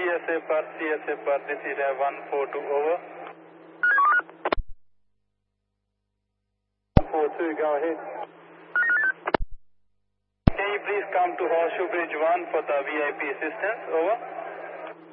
CSA per, this is 142, over. 142, go ahead. Can you please come to Horseshoe Bridge 1 for the VIP assistance, over.